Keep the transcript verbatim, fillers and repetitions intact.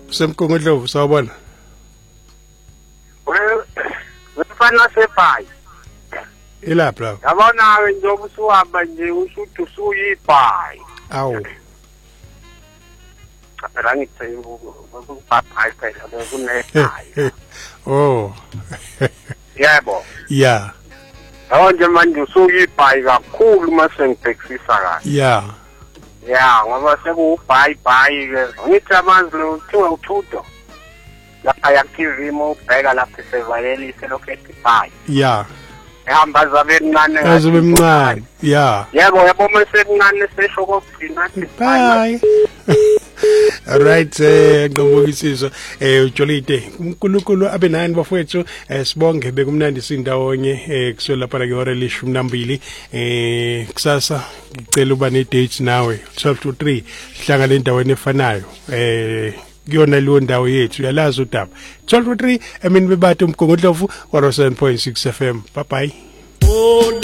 Semkongodlovu sawubona. Well, ngifana sepai. Ilapha la. Yabona njengoba usuhamba nje usuthi usuyipai. Awu. Phela ngithi ukupapha phela kunepai. Oh. Yebo. Yeah. Hawo nje manje usuyipai kakhulu mase ngibhekisisa kahle. Yeah. Yeah, ngoba sekuyipai pai ke. Ngithi amanzi lo kuthiwa uthudo. Lapha yakhivi mo ubheka lapha sevalelise lokho ethi yeah ehamba zabe emncane azobe emncane yeah yebo yabo mase emncane sesho kokugcina bye alright eh ngibongisizwe eh uJolide uNkulunkulu abe nani bafowethu sibonge bekumnandi sindawonye eh kusela lapha ke hora lishumi nambili eh kusasa ngicela uba ne date nawe twelve to three sihlangana endaweni efanayo eh kuyona leyo ndawo yethu yalazi udaba twelve to three emini bebathu umgongodlovu one oh seven point six F M bye bye.